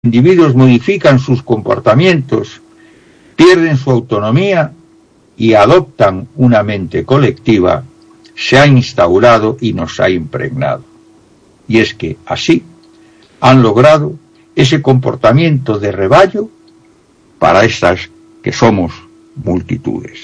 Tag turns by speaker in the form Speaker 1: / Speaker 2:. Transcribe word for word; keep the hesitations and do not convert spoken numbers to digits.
Speaker 1: individuos modifican sus comportamientos, pierden su autonomía y adoptan una mente colectiva, se ha instaurado y nos ha impregnado. Y es que así han logrado ese comportamiento de rebaño para estas que somos multitudes.